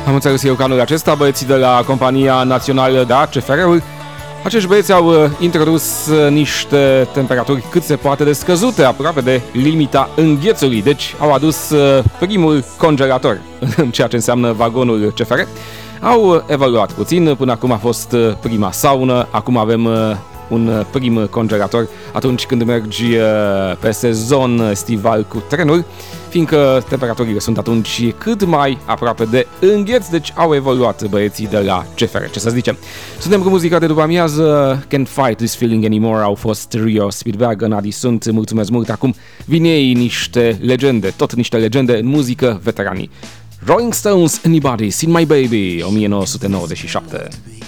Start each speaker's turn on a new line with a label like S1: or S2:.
S1: Am înțeles eu că anul acesta băieții de la Compania Națională de CFR-uri, acești băieți au introdus niște temperaturi cât se poate de scăzute, aproape de limita înghețului, deci au adus primul congelator în ceea ce înseamnă vagonul CFR. Au evoluat puțin, până acum a fost prima saună, acum avem un prim congelator atunci când mergi pe sezon estival cu trenul, fiindcă temperaturile sunt atunci cât mai aproape de îngheț, deci au evoluat băieții de la CFR, ce să zicem. Suntem cu muzica de după amiază, Can't Fight This Feeling Anymore, au fost Rio Speedwagon, Adi sunt, mulțumesc mult, acum vin ei niște legende, tot niște legende în muzică, veteranii. Rolling Stones, Anybody's Seen My Baby, 1997.